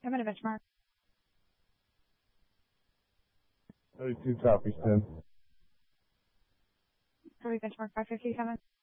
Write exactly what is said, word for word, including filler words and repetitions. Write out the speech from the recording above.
I'm at a benchmark. thirty-two copies, ten. Are we benchmark five fifty-seven?